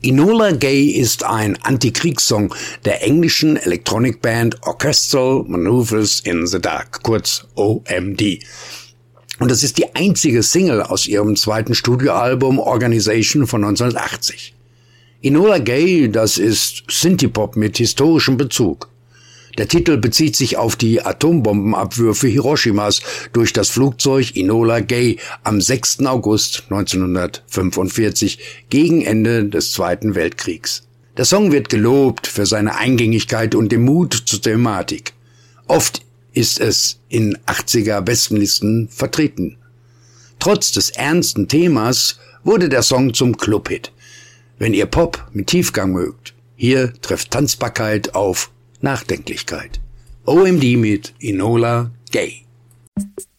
Enola Gay ist ein Antikriegssong der englischen Electronic Band Orchestral Manoeuvres in the Dark, kurz OMD. Und das ist die einzige Single aus ihrem zweiten Studioalbum Organization von 1980. Enola Gay, das ist Synthie-Pop mit historischem Bezug. Der Titel bezieht sich auf die Atombombenabwürfe Hiroshimas durch das Flugzeug Enola Gay am 6. August 1945 gegen Ende des Zweiten Weltkriegs. Der Song wird gelobt für seine Eingängigkeit und den Mut zur Thematik. Oft ist es in 80er-Bestenlisten vertreten. Trotz des ernsten Themas wurde der Song zum Clubhit. Wenn ihr Pop mit Tiefgang mögt, hier trifft Tanzbarkeit auf Nachdenklichkeit. OMD mit Enola Gay.